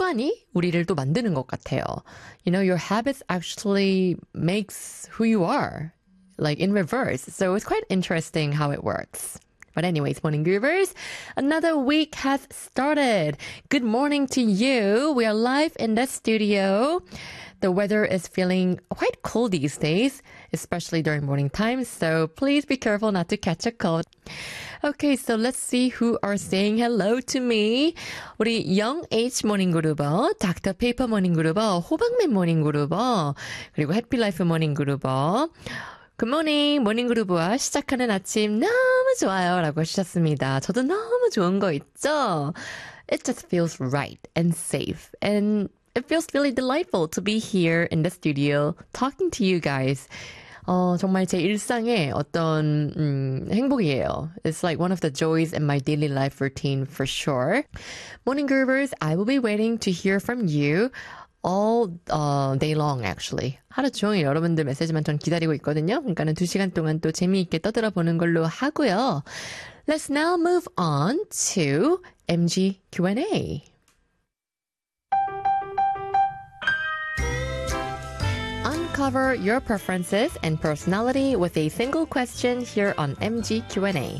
습관이 우리를 또 만드는 것 같아요. You know, your habits actually makes who you are, like in reverse. So it's quite interesting how it works. But anyways, morning groovers, another week has started. Good morning to you. We are live in the studio. The weather is feeling quite cold these days, especially during morning time. So please be careful not to catch a cold. Okay, so let's see who are saying hello to me. 우리 Young H 모닝 그루버, 닥터 페이퍼 모닝 그루버, 호박맨 모닝 그루버, 그리고 해피라이프 모닝 그루버. 굿모닝 모닝그루브와 시작하는 아침 너무 좋아요 라고 해주셨습니다. 저도 너무 좋은 거 있죠? It just feels right and safe and it feels really delightful to be here in the studio talking to you guys. 정말 제 일상의 어떤 행복이에요. It's like one of the joys in my daily life routine for sure. Morning Groovers, I will be waiting to hear from you. all day long actually. 하루 종일 여러분들 메시지만 전 기다리고 있거든요. 그러니까는 2시간 동안 또 재미있게 떠들어 보는 걸로 하고요. Let's now move on to MG Q&A. Uncover your preferences and personality with a single question here on MG Q&A.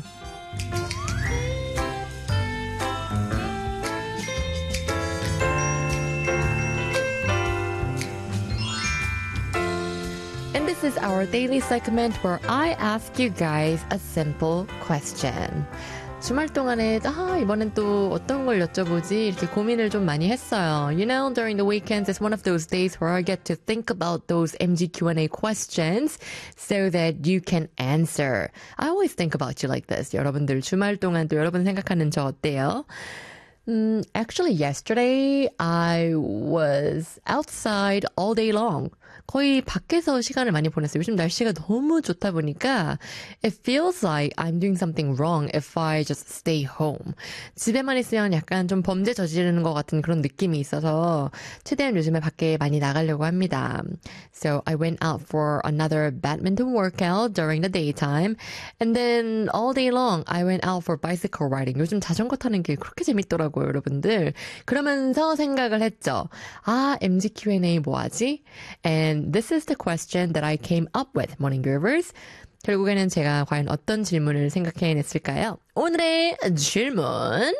This is our daily segment where I ask you guys a simple question. 주말 동안에 이번엔 또 어떤 걸 여쭤보지 이렇게 고민을 좀 많이 했어요. You know, during the weekends it's one of those days where I get to think about those MG Q&A questions so that you can answer. I always think about you like this. 여러분들 주말 동안 또 여러분 생각하는 저 어때요? Actually, yesterday I was outside all day long. 거의 밖에서 시간을 많이 보냈어요. 요즘 날씨가 너무 좋다 보니까 it feels like I'm doing something wrong if I just stay home. 집에만 있으면 약간 좀 범죄 저지르는 것 같은 그런 느낌이 있어서 최대한 요즘에 밖에 많이 나가려고 합니다. So I went out for another badminton workout during the daytime and then all day long I went out for bicycle riding. 요즘 자전거 타는 게 그렇게 재밌더라고요, 여러분들. 그러면서 생각을 했죠. MG Q&A 뭐하지? And this is the question that I came up with, Morning Groovers. 결국에는 제가 과연 어떤 질문을 생각해냈을까요? 오늘의 질문.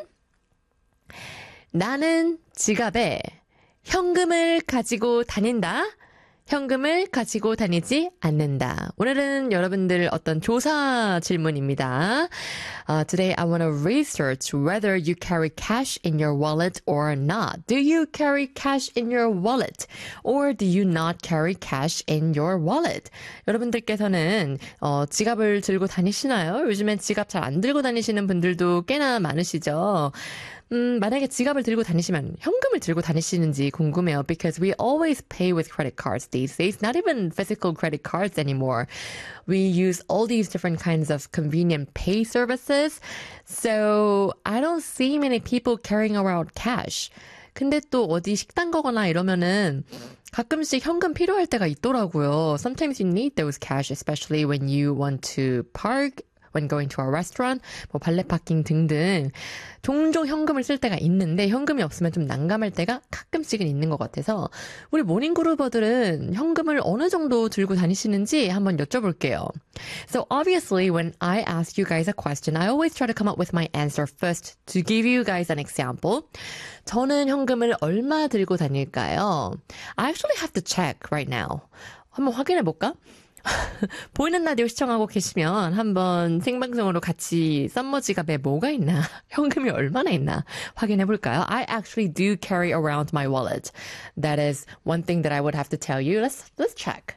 나는 지갑에 현금을 가지고 다닌다. 현금을 가지고 다니지 않는다. 오늘은 여러분들 어떤 조사 질문입니다. Today I want to research whether you carry cash in your wallet or not. Do you carry cash in your wallet? Or do you not carry cash in your wallet? 여러분들께서는 지갑을 들고 다니시나요? 요즘엔 지갑 잘 안 들고 다니시는 분들도 꽤나 많으시죠? 만약에 지갑을 들고 다니시면 현금을 들고 다니시는지 궁금해요. Because we always pay with credit cards these days. Not even physical credit cards anymore. We use all these different kinds of convenient pay services. So I don't see many people carrying around cash. 근데 또 어디 식당 가거나 이러면은 가끔씩 현금 필요할 때가 있더라고요. Sometimes you need those cash, especially when you want to park. When going to a restaurant, 뭐 발레 파킹 등등 종종 현금을 쓸 때가 있는데 현금이 없으면 좀 난감할 때가 가끔씩은 있는 것 같아서 우리 모닝그루버들은 현금을 어느 정도 들고 다니시는지 한번 여쭤볼게요. So obviously when I ask you guys a question, I always try to come up with my answer first to give you guys an example. 저는 현금을 얼마 들고 다닐까요? I actually have to check right now. 한번 확인해 볼까? 보이는 라디오 시청하고 계시면 한번 생방송으로 같이 썸머 지갑에 뭐가 있나, 현금이 얼마나 있나 확인해 볼까요? I actually do carry around my wallet. That is one thing that I would have to tell you. Let's check.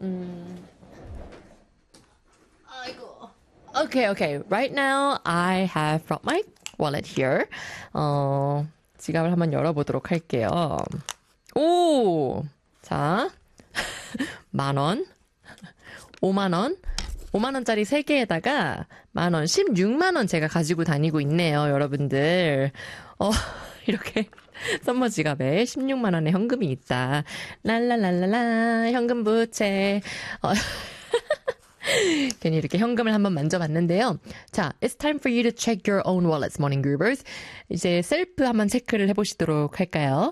아이고. Okay. Right now I have brought my wallet here. 지갑을 한번 열어보도록 할게요. 오! 자, 10,000원. 5만원, 5만원짜리 3개에다가 만원, 16만원 제가 가지고 다니고 있네요, 여러분들. 이렇게 썸머 지갑에 16만원의 현금이 있다. 랄랄랄랄라, 현금 부채. 괜히 이렇게 현금을 한번 만져봤는데요. 자, it's time for you to check your own wallets, morning groovers. 이제 셀프 한번 체크를 해보시도록 할까요?